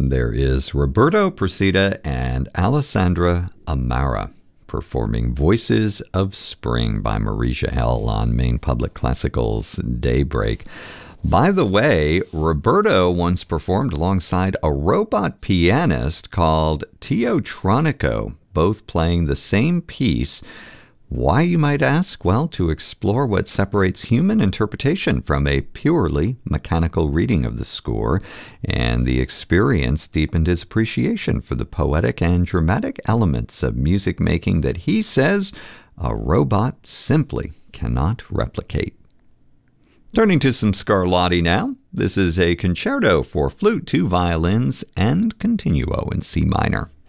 There is Roberto Procida and Alessandra Amara performing Voices of Spring by Marie Jahel on Maine Public Classical's Daybreak. By the way, Roberto once performed alongside a robot pianist called Tio Tronico, both playing the same piece. Why, you might ask? Well, to explore what separates human interpretation from a purely mechanical reading of the score, and the experience deepened his appreciation for the poetic and dramatic elements of music making that he says a robot simply cannot replicate. Turning to some Scarlatti now, this is a concerto for flute, two violins, and continuo in C minor.